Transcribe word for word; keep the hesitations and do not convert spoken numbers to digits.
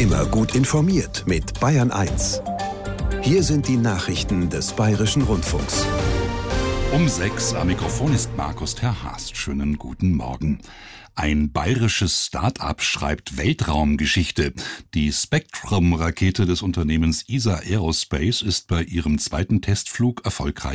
Immer gut informiert mit Bayern eins. Hier sind die Nachrichten des Bayerischen Rundfunks. Um sechs am Mikrofon ist Markus Terhast. Schönen guten Morgen. Ein bayerisches Start-up schreibt Weltraumgeschichte. Die Spectrum-Rakete des Unternehmens E S A Aerospace ist bei ihrem zweiten Testflug erfolgreich